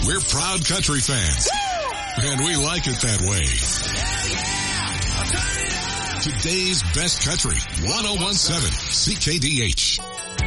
We're proud country fans. Woo! And we like it that way. Hell yeah! Turn it up! Today's best country, 1017 CKDH.